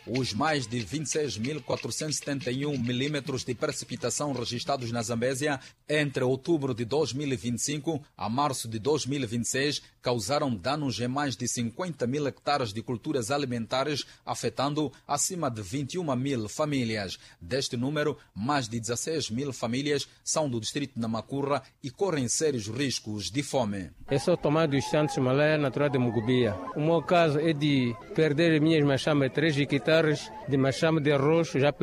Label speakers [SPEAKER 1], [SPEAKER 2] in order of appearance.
[SPEAKER 1] Os mais de 26.471 milímetros de precipitação registrados na Zambésia entre outubro de 2025 a março de 2026 causaram danos em mais de 50 mil hectares de culturas alimentares, afetando acima de 21 mil famílias. Deste número, mais de 16 mil famílias são do distrito de Namacurra e correm sérios riscos de fome.
[SPEAKER 2] Eu sou Tomás dos Santos Malé, natural de Mugubia. O meu caso é de perder minhas machamas 3 hectares de machame de arroz, já